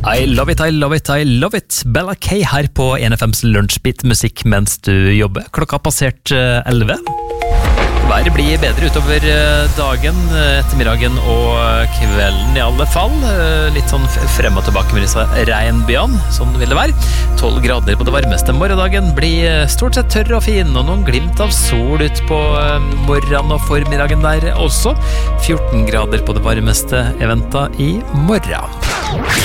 I love it, I love it, I love it. Bella K her på NFMs Lunsjbit musikk mens du jobber. Klokka har passert 11. Været blir bedre utover dagen, ettermiddagen og kvelden i alle fall. Litt sånn frem og tilbake med disse regnbyene, sånn vil det være. 12 grader på det varmeste. Morgendagen blir stort sett tørr og fin, og noen glimt av sol ut på morgenen og formiddagen der også. 14 grader på det varmeste eventa i morgen.